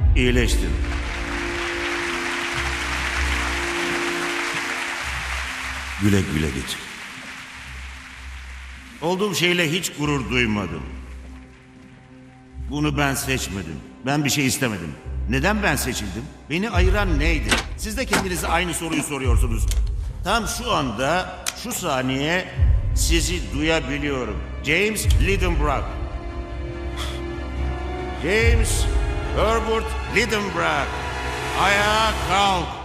İyileştin. Güle güle git. Olduğum şeyle hiç gurur duymadım. Bunu ben seçmedim. Ben bir şey istemedim. Neden ben seçildim? Beni ayıran neydi? Siz de kendinize aynı soruyu soruyorsunuz. Tam şu anda, şu saniye sizi duyabiliyorum. James Lidenbrock. James Herbert Lidenbrock. Ayağa kalk.